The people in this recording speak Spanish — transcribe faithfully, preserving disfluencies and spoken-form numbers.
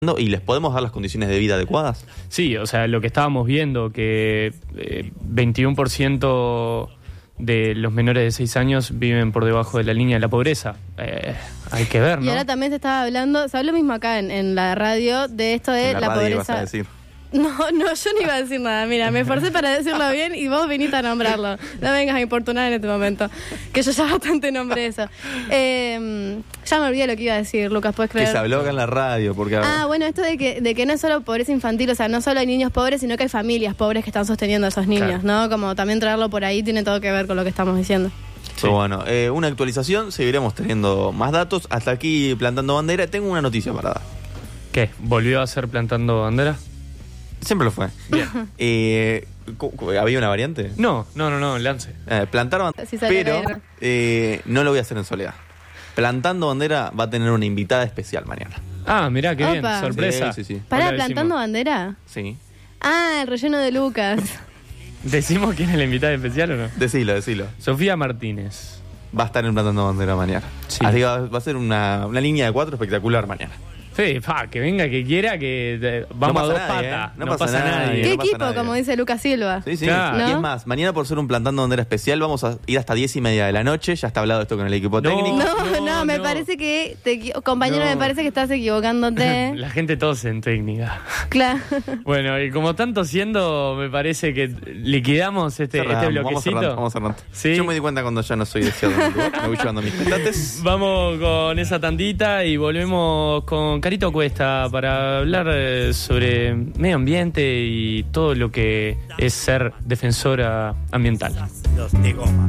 y les podemos dar las condiciones de vida adecuadas. Sí, o sea, lo que estábamos viendo, que eh, veintiuno por ciento de los menores de seis años viven por debajo de la línea de la pobreza. Eh, hay que ver, ¿no? Y ahora también se estaba hablando, se habló mismo acá en, en la radio, de esto de En la, la radio pobreza. ibas a decir. No, no, yo no iba a decir nada. Mira, me esforcé para decirlo bien y vos viniste a nombrarlo. No vengas a importunar en este momento. Que yo ya bastante nombré eso. Eh, ya me olvidé lo que iba a decir, Lucas, ¿puedes creer? Que se habló acá en la radio. Porque Ah, bueno, esto de que, de que no es solo pobreza infantil, o sea, no solo hay niños pobres, sino que hay familias pobres que están sosteniendo a esos niños, claro, ¿no? Como también traerlo por ahí tiene todo que ver con lo que estamos diciendo. Sí. Pero bueno, eh, una actualización, seguiremos teniendo más datos. Hasta aquí Plantando Bandera. Tengo una noticia para dar. ¿Qué? ¿Volvió a ser Plantando Bandera? Siempre lo fue. Bien. Eh, ¿Había una variante? No, no, no, no, lance. Eh, plantar bandera, Sí, pero eh, no lo voy a hacer en soledad. Plantando Bandera va a tener una invitada especial mañana. Ah, mirá, qué Opa. bien, sorpresa. Sí, sí, sí. ¿Para Hola, Plantando decimos. Bandera? Sí. Ah, el relleno de Lucas. ¿Decimos quién es la invitada especial o no? Decilo, decilo. Sofía Martínez. Va a estar en Plantando Bandera mañana. Sí. Así que va, va a ser una, una línea de cuatro espectacular mañana. Sí, pa, que venga, que quiera, que eh, vamos No a pasa dos nadie, patas. ¿eh? No, No pasa, pasa nadie. nadie. ¿Qué no pasa equipo, nadie. como dice Lucas Silva? Sí, sí. Claro. Y ¿No? es más, mañana por ser un Plantando Bandera especial vamos a ir hasta diez y media de la noche. Ya está hablado esto con el equipo No. técnico. No, no, No, me no. parece que, te, equi- compañero, No. me parece que estás equivocándote. La gente tose en técnica. Claro. Bueno, y como tanto siendo, me parece que liquidamos este, Cerramos, este vamos bloquecito. cerrando, vamos cerrando. Sí. Yo me di cuenta cuando ya no soy deseado en el lugar. Me voy llevando mis petates. Vamos con esa tandita y volvemos con Carito Cuesta para hablar eh, sobre medio ambiente y todo lo que es ser defensora ambiental. Los de goma.